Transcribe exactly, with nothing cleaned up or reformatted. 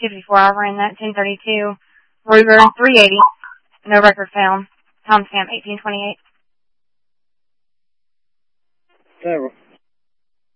two fifty-four, offering that ten thirty-two Ruger three eighty, no record found, timestamp eighteen twenty-eight. Okay,